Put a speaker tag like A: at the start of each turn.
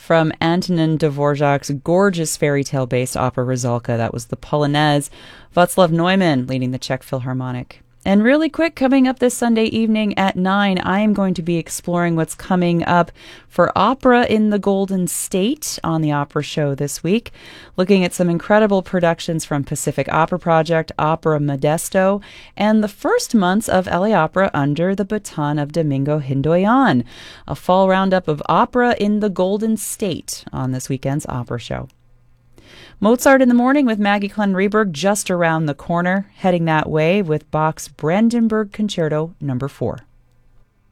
A: from Antonin Dvorak's gorgeous fairy tale-based opera Rusalka. That was the Polonaise. Václav Neumann leading the Czech Philharmonic. And really quick, coming up this Sunday evening at 9, I am going to be exploring what's coming up for opera in the Golden State on the Opera Show this week, looking at some incredible productions from Pacific Opera Project, Opera Modesto, and the first months of LA Opera under the baton of Domingo Hindoyan. A fall roundup of opera in the Golden State on this weekend's Opera Show. Mozart in the Morning with Maggie Klenn-Reberg just around the corner, heading that way with Bach's Brandenburg Concerto No. 4.